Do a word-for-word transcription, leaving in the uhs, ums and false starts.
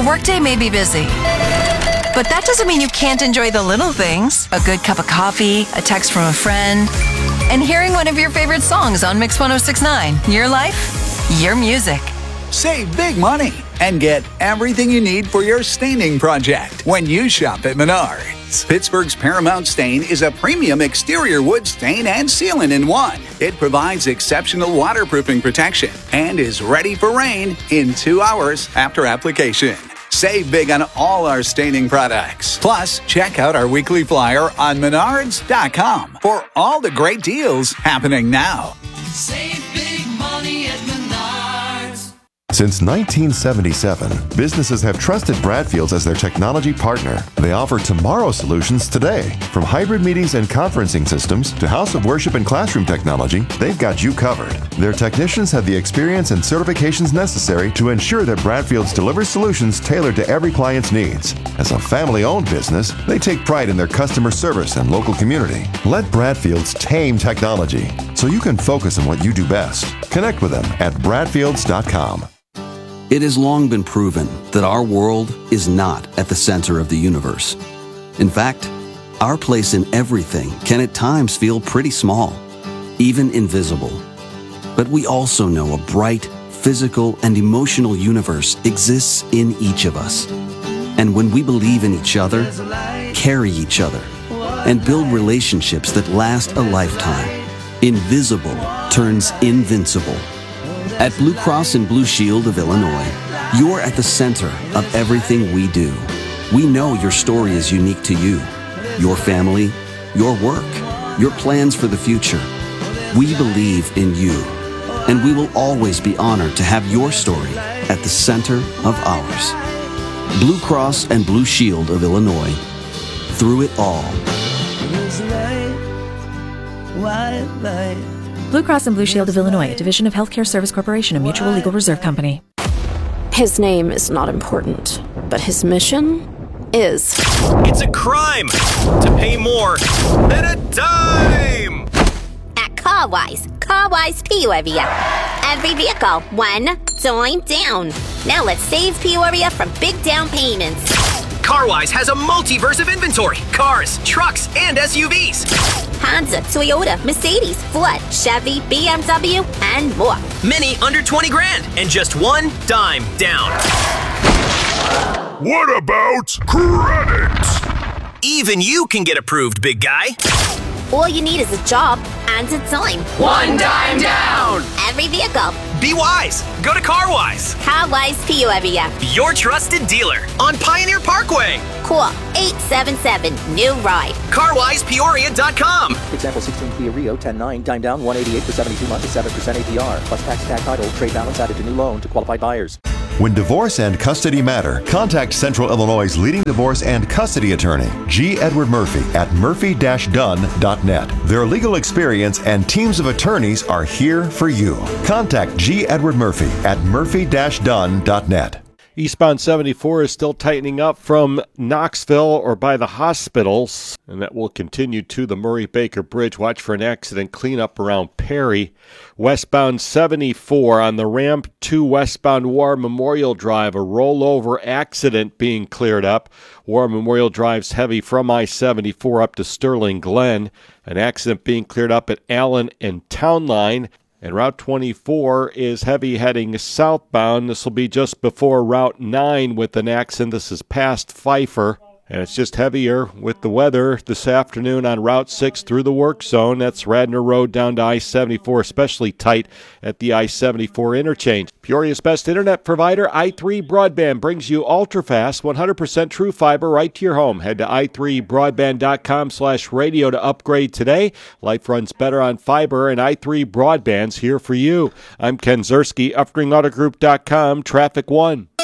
workday may be busy, but that doesn't mean you can't enjoy the little things. A good cup of coffee, a text from a friend, and hearing one of your favorite songs on Mix one oh six point nine. Your life, your music. Save big money and get everything you need for your staining project when you shop at Menards. Pittsburgh's Paramount Stain is a premium exterior wood stain and sealant in one. It provides exceptional waterproofing protection and is ready for rain in two hours after application. Save big on all our staining products. Plus, check out our weekly flyer on menards dot com for all the great deals happening now. Save big money at Menards. Since nineteen seventy-seven, businesses have trusted Bradfield's as their technology partner. They offer tomorrow solutions today. From hybrid meetings and conferencing systems to house of worship and classroom technology, they've got you covered. Their technicians have the experience and certifications necessary to ensure that Bradfield's delivers solutions tailored to every client's needs. As a family-owned business, they take pride in their customer service and local community. Let Bradfield's tame technology so you can focus on what you do best. Connect with them at bradfields dot com. It has long been proven that our world is not at the center of the universe. In fact, our place in everything can at times feel pretty small, even invisible. But we also know a bright, physical, and emotional universe exists in each of us. And when we believe in each other, carry each other, and build relationships that last a lifetime, invisible turns invincible. At Blue Cross and Blue Shield of Illinois, you're at the center of everything we do. We know your story is unique to you, your family, your work, your plans for the future. We believe in you, and we will always be honored to have your story at the center of ours. Blue Cross and Blue Shield of Illinois. Through it all. Blue Cross and Blue Shield of Illinois, a division of Healthcare Service Corporation, a mutual legal reserve company. His name is not important, but his mission is. It's a crime to pay more than a dime! At CarWise, CarWise Peoria. Every vehicle, one dime down. Now let's save Peoria from big down payments. CarWise has a multiverse of inventory. Cars, trucks, and S U Vs. Honda, Toyota, Mercedes, Ford, Chevy, B M W, and more. Many under twenty grand and just one dime down. What about credit? Even you can get approved, big guy. All you need is a job and a dime. One dime down. Every vehicle. Be wise. Go to CarWise. CarWise Peoria. Your trusted dealer on Pioneer Parkway. Call eight seven seven, new ride. car wise peoria dot com. Example sixteen Kia Rio ten nine, dime down one eighty-eight for seventy-two months at seven percent A P R. Plus tax, tag title, trade balance added to new loan to qualified buyers. When divorce and custody matter, contact Central Illinois' leading divorce and custody attorney, G. Edward Murphy, at murphy dash dunn dot net. Their legal experience and teams of attorneys are here for you. Contact G. Edward Murphy at murphy dash dunn dot net. Eastbound seventy-four is still tightening up from Knoxville or by the hospitals, and that will continue to the Murray-Baker Bridge. Watch for an accident cleanup around Perry. Westbound seventy-four on the ramp to westbound War Memorial Drive, a rollover accident being cleared up. War Memorial Drive's heavy from I seventy-four up to Sterling Glen. An accident being cleared up at Allen and Town Line. And Route twenty-four is heavy heading southbound. This will be just before Route nine with an accident. This is past Pfeiffer. And it's just heavier with the weather this afternoon on Route six through the work zone. That's Radnor Road down to I seventy-four, especially tight at the I seventy-four interchange. Peoria's best internet provider, i three Broadband, brings you ultra-fast, one hundred percent true fiber right to your home. Head to i three broadband dot com slash radio to upgrade today. Life runs better on fiber, and i three Broadband's here for you. I'm Ken Zerski, upgrade auto group dot com, Traffic One.